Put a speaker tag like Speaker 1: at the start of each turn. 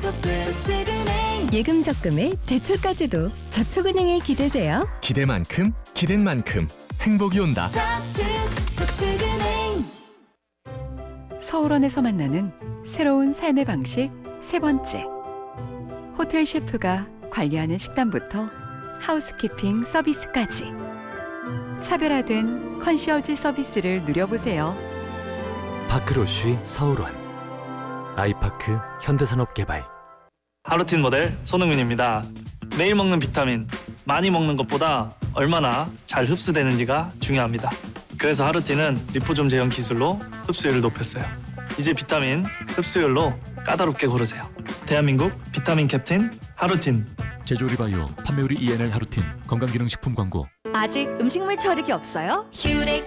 Speaker 1: 높은 저축은행.
Speaker 2: 예금 적금에 대출까지도 저축은행에 기대세요.
Speaker 3: 기대만큼 기댄 만큼 행복이 온다.
Speaker 1: 저축은행.
Speaker 4: 서울원에서 만나는 새로운 삶의 방식 세 번째. 호텔 셰프가 관리하는 식단부터 하우스키핑 서비스까지 차별화된 컨시어지 서비스를 누려보세요.
Speaker 5: 파크로쉬 서울원, 아이파크 현대산업개발.
Speaker 6: 하루틴 모델 손흥민입니다. 매일 먹는 비타민, 많이 먹는 것보다 얼마나 잘 흡수되는지가 중요합니다. 그래서 하루틴은 리포좀 제형 기술로 흡수율을 높였어요. 이제 비타민 흡수율로 까다롭게 고르세요. 대한민국 비타민 캡틴 하루틴.
Speaker 7: 제조리바이오 판매우리 ENL 하루틴 건강기능식품 광고.
Speaker 2: 아직 음식물 처리기 없어요?
Speaker 1: 큐렉